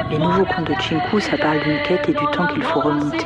Les nouveaux contes de Chinku, ça parle d'une quête et du temps qu'il faut remonter.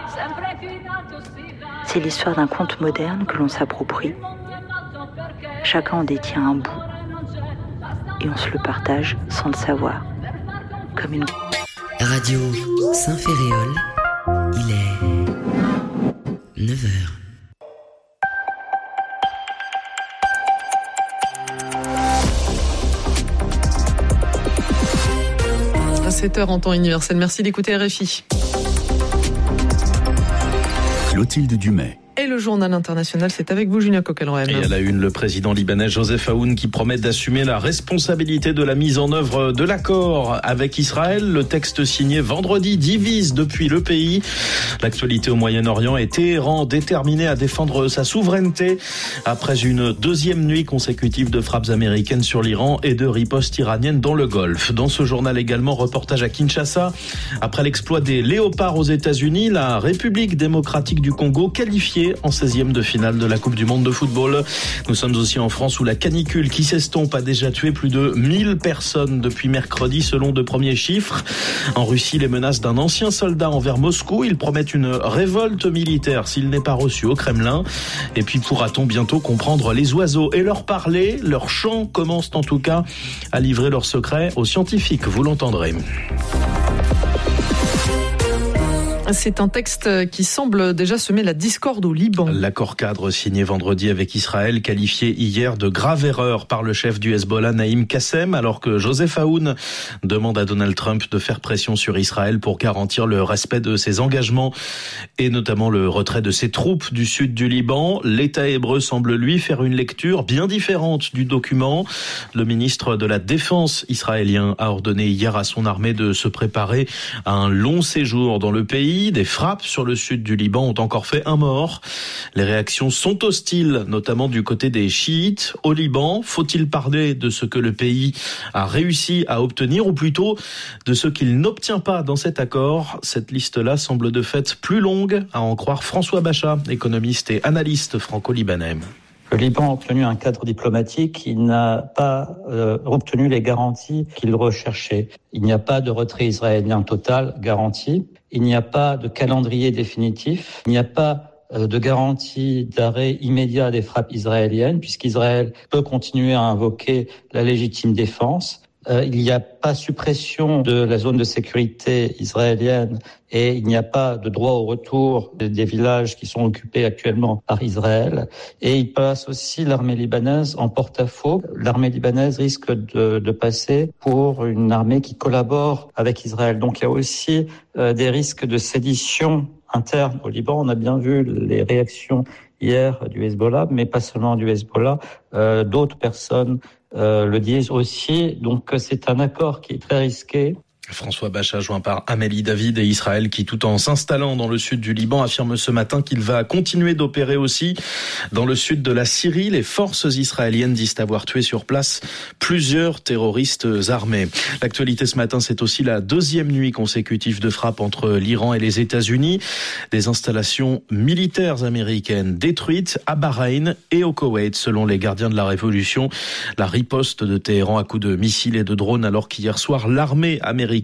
C'est l'histoire d'un conte moderne que l'on s'approprie. Chacun en détient un bout. Et on se le partage sans le savoir. Comme une... Radio Saint-Ferréol, il est 9h. À 7h en temps universel. Merci d'écouter RFI. Clotilde Dumais. Et le journal international, c'est avec vous, Julien Coquelin. Et à la une, le président libanais Joseph Aoun qui promet d'assumer la responsabilité de la mise en œuvre de l'accord avec Israël. Le texte signé vendredi divise depuis le pays. L'actualité au Moyen-Orient et Téhéran déterminé à défendre sa souveraineté après une deuxième nuit consécutive de frappes américaines sur l'Iran et de ripostes iraniennes dans le Golfe. Dans ce journal également, reportage à Kinshasa. Après l'exploit des léopards aux États-Unis, la République démocratique du Congo qualifiée en 16e de finale de la Coupe du Monde de football. Nous sommes aussi en France où la canicule qui s'estompe a déjà tué plus de 1000 personnes depuis mercredi selon de premiers chiffres. En Russie, les menaces d'un ancien soldat envers Moscou. Ils promettent une révolte militaire s'il n'est pas reçu au Kremlin. Et puis pourra-t-on bientôt comprendre les oiseaux et leur parler? Leurs chants commencent en tout cas à livrer leurs secrets aux scientifiques. Vous l'entendrez. C'est un texte qui semble déjà semer la discorde au Liban. L'accord cadre signé vendredi avec Israël, qualifié hier de grave erreur par le chef du Hezbollah, Naïm Kassem, alors que Joseph Aoun demande à Donald Trump de faire pression sur Israël pour garantir le respect de ses engagements et notamment le retrait de ses troupes du sud du Liban. L'État hébreu semble, lui, faire une lecture bien différente du document. Le ministre de la Défense israélien a ordonné hier à son armée de se préparer à un long séjour dans le pays. Des frappes sur le sud du Liban ont encore fait un mort. Les réactions sont hostiles, notamment du côté des chiites. Au Liban, faut-il parler de ce que le pays a réussi à obtenir ou plutôt de ce qu'il n'obtient pas dans cet accord? Cette liste-là semble de fait plus longue, à en croire François Bachat, économiste et analyste franco-libanais. Le Liban a obtenu un cadre diplomatique qui n'a pas obtenu les garanties qu'il recherchait. Il n'y a pas de retrait israélien total garanti. Il n'y a pas de calendrier définitif. Il n'y a pas de garantie d'arrêt immédiat des frappes israéliennes, puisqu'Israël peut continuer à invoquer la légitime défense. Il n'y a pas suppression de la zone de sécurité israélienne et il n'y a pas de droit au retour des villages qui sont occupés actuellement par Israël. Et il passe aussi l'armée libanaise en porte-à-faux. L'armée libanaise risque de passer pour une armée qui collabore avec Israël. Donc il y a aussi des risques de sédition interne au Liban. On a bien vu les réactions hier du Hezbollah, mais pas seulement du Hezbollah, d'autres personnes le disent aussi. Donc c'est un accord qui est très risqué. François Bachat, joint par Amélie David et Israël qui, tout en s'installant dans le sud du Liban, affirme ce matin qu'il va continuer d'opérer aussi dans le sud de la Syrie. Les forces israéliennes disent avoir tué sur place plusieurs terroristes armés. L'actualité ce matin, c'est aussi la deuxième nuit consécutive de frappe entre l'Iran et les États-Unis. Des installations militaires américaines détruites à Bahreïn et au Koweït, selon les gardiens de la Révolution. La riposte de Téhéran à coups de missiles et de drones, alors qu'hier soir, l'armée américaine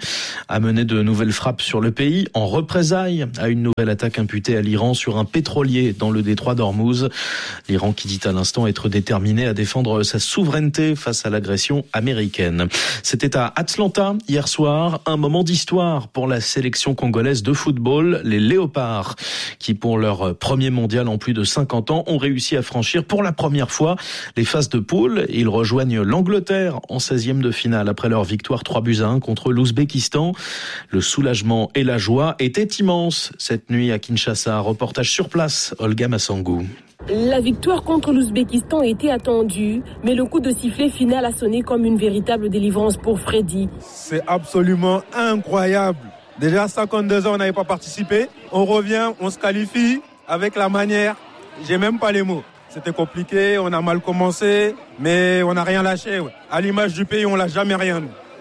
a mené de nouvelles frappes sur le pays en représailles à une nouvelle attaque imputée à l'Iran sur un pétrolier dans le détroit d'Ormuz. L'Iran qui dit à l'instant être déterminé à défendre sa souveraineté face à l'agression américaine. C'était à Atlanta hier soir, un moment d'histoire pour la sélection congolaise de football. Les Léopards qui pour leur premier mondial en plus de 50 ans ont réussi à franchir pour la première fois les phases de poule. Ils rejoignent l'Angleterre en 16e de finale après leur victoire 3-1 contre l'Ouzbékistan. Le soulagement et la joie étaient immenses cette nuit à Kinshasa. Reportage sur place, Olga Massangou. La victoire contre l'Ouzbékistan était attendue, mais le coup de sifflet final a sonné comme une véritable délivrance pour Freddy. C'est absolument incroyable. Déjà 52 ans, on n'avait pas participé. On revient, on se qualifie avec la manière. J'ai même pas les mots. C'était compliqué, on a mal commencé, mais on n'a rien lâché. À l'image du pays, on lâche jamais rien.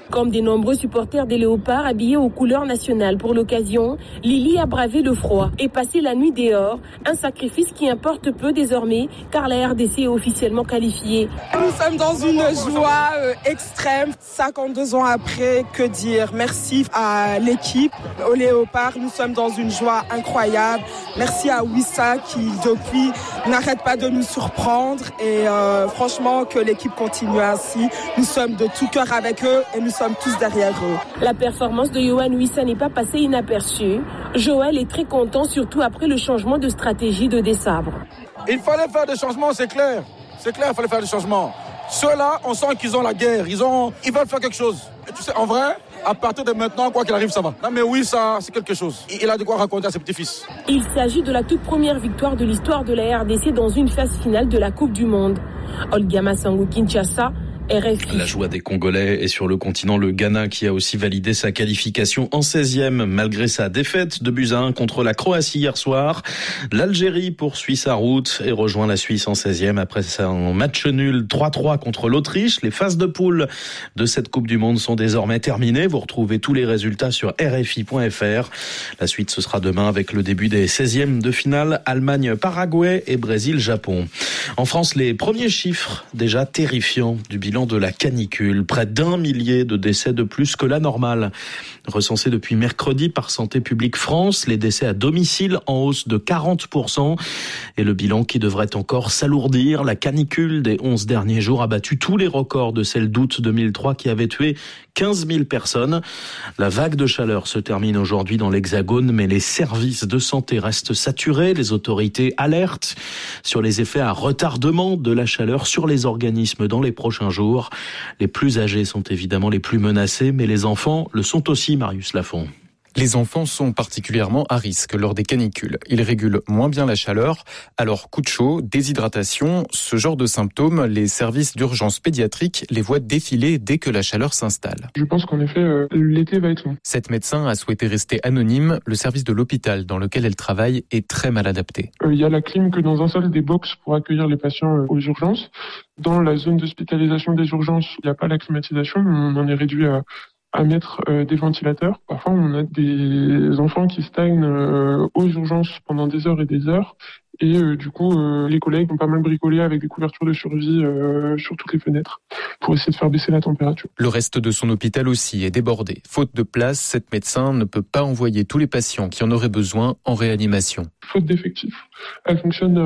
Comme des nombreux supporters des Léopards habillés aux couleurs nationales pour l'occasion, Lily a bravé le froid et passé la nuit dehors, un sacrifice qui importe peu désormais car la RDC est officiellement qualifiée. Nous sommes dans une joie extrême, 52 ans après, que dire. Merci à l'équipe, aux Léopards, nous sommes dans une joie incroyable. Merci à Wissa qui depuis n'arrête pas de nous surprendre et franchement que l'équipe continue ainsi. Nous sommes de tout cœur avec eux et nous sommes tous derrière eux. La performance de Yohan Wissa n'est pas passée inaperçue. Joël est très content, surtout après le changement de stratégie de Desabre. Il fallait faire des changements, c'est clair. C'est clair, il fallait faire des changements. Ceux-là, on sent qu'ils ont la guerre, ils veulent faire quelque chose. Et tu sais, en vrai, à partir de maintenant, quoi qu'il arrive, ça va. Non mais oui, ça, c'est quelque chose. Il a de quoi raconter à ses petits-fils. Il s'agit de la toute première victoire de l'histoire de la RDC dans une phase finale de la Coupe du Monde. Olga Massango, Kinshasa, RFI. La joie des Congolais est sur le continent le Ghana qui a aussi validé sa qualification en 16e malgré sa défaite de 2-1 contre la Croatie hier soir. L'Algérie poursuit sa route et rejoint la Suisse en 16e après son match nul 3-3 contre l'Autriche. Les phases de poule de cette Coupe du Monde sont désormais terminées. Vous retrouvez tous les résultats sur RFI.fr. La suite ce sera demain avec le début des 16e de finale Allemagne-Paraguay et Brésil-Japon. En France, les premiers chiffres déjà terrifiants du bilan de la canicule. Près d'1 millier de décès de plus que la normale. Recensés depuis mercredi par Santé publique France, les décès à domicile en hausse de 40%. Et le bilan qui devrait encore s'alourdir. La canicule des 11 derniers jours a battu tous les records de celle d'août 2003 qui avait tué 15 000 personnes. La vague de chaleur se termine aujourd'hui dans l'Hexagone, mais les services de santé restent saturés. Les autorités alertent sur les effets à retardement de la chaleur sur les organismes dans les prochains jours. Les plus âgés sont évidemment les plus menacés, mais les enfants le sont aussi, Marius Lafont. Les enfants sont particulièrement à risque lors des canicules. Ils régulent moins bien la chaleur, alors coup de chaud, déshydratation, ce genre de symptômes, les services d'urgence pédiatrique les voient défiler dès que la chaleur s'installe. Je pense qu'en effet, l'été va être long. Cette médecin a souhaité rester anonyme. Le service de l'hôpital dans lequel elle travaille est très mal adapté. Il y a la clim que dans un seul des box pour accueillir les patients aux urgences. Dans la zone d'hospitalisation des urgences, il n'y a pas la climatisation, on en est réduit à mettre des ventilateurs. Parfois, on a des enfants qui stagnent aux urgences pendant des heures et des heures. Et du coup, les collègues ont pas mal bricolé avec des couvertures de survie sur toutes les fenêtres pour essayer de faire baisser la température. Le reste de son hôpital aussi est débordé. Faute de place, cette médecin ne peut pas envoyer tous les patients qui en auraient besoin en réanimation. Faute d'effectifs. Elle fonctionne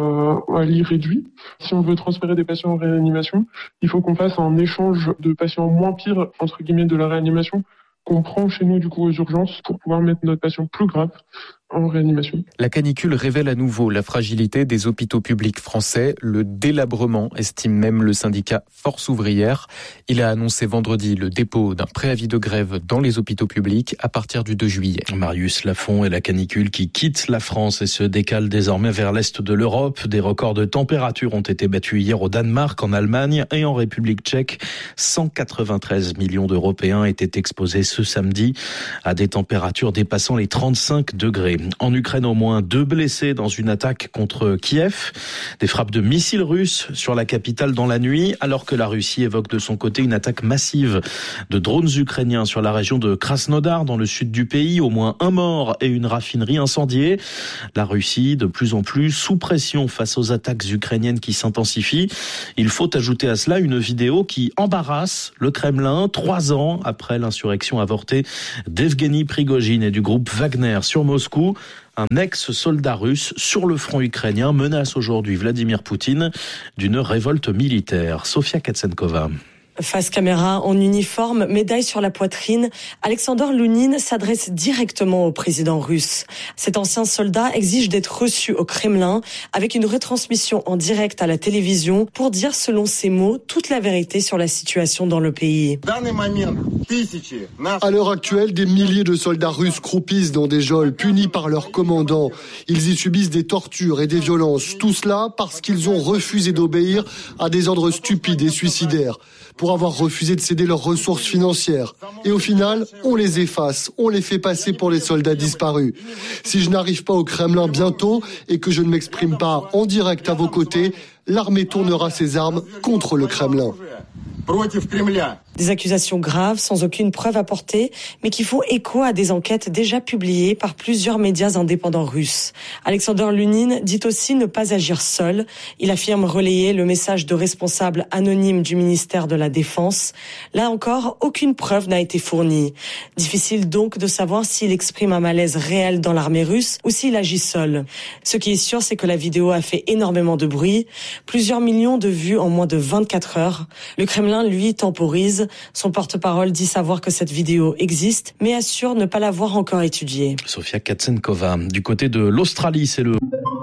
à lit réduit. Si on veut transférer des patients en réanimation, il faut qu'on fasse un échange de patients moins pires, entre guillemets, de la réanimation, qu'on prend chez nous du coup aux urgences pour pouvoir mettre notre patient plus grave en réanimation. La canicule révèle à nouveau la fragilité des hôpitaux publics français, le délabrement, estime même le syndicat Force ouvrière. Il a annoncé vendredi le dépôt d'un préavis de grève dans les hôpitaux publics à partir du 2 juillet. Marius Lafont et la canicule qui quitte la France et se décale désormais vers l'est de l'Europe. Des records de température ont été battus hier au Danemark, en Allemagne et en République tchèque. 193 millions d'Européens étaient exposés ce samedi à des températures dépassant les 35 degrés. En Ukraine, au moins 2 blessés dans une attaque contre Kiev. Des frappes de missiles russes sur la capitale dans la nuit, alors que la Russie évoque de son côté une attaque massive de drones ukrainiens sur la région de Krasnodar, dans le sud du pays. Au moins 1 mort et une raffinerie incendiée. La Russie, de plus en plus sous pression face aux attaques ukrainiennes qui s'intensifient. Il faut ajouter à cela une vidéo qui embarrasse le Kremlin 3 ans après l'insurrection avortée d'Evgeny Prigojine et du groupe Wagner sur Moscou. Un ex-soldat russe sur le front ukrainien menace aujourd'hui Vladimir Poutine d'une révolte militaire. Sofia Katsenkova. Face caméra, en uniforme, médaille sur la poitrine, Alexander Lounine s'adresse directement au président russe. Cet ancien soldat exige d'être reçu au Kremlin avec une retransmission en direct à la télévision pour dire, selon ses mots, toute la vérité sur la situation dans le pays. À l'heure actuelle, des milliers de soldats russes croupissent dans des geôles punis par leurs commandants. Ils y subissent des tortures et des violences. Tout cela parce qu'ils ont refusé d'obéir à des ordres stupides et suicidaires. Pour avoir refusé de céder leurs ressources financières. Et au final, on les efface, on les fait passer pour les soldats disparus. Si je n'arrive pas au Kremlin bientôt et que je ne m'exprime pas en direct à vos côtés, l'armée tournera ses armes contre le Kremlin. Des accusations graves, sans aucune preuve apportée, mais qui font écho à des enquêtes déjà publiées par plusieurs médias indépendants russes. Alexander Lunin dit aussi ne pas agir seul. Il affirme relayer le message de responsables anonymes du ministère de la Défense. Là encore, aucune preuve n'a été fournie. Difficile donc de savoir s'il exprime un malaise réel dans l'armée russe ou s'il agit seul. Ce qui est sûr, c'est que la vidéo a fait énormément de bruit. Plusieurs millions de vues en moins de 24 heures. Le Kremlin, lui, temporise. Son porte-parole dit savoir que cette vidéo existe, mais assure ne pas l'avoir encore étudiée. Sofia Katsenkova. Du côté de l'Australie, c'est le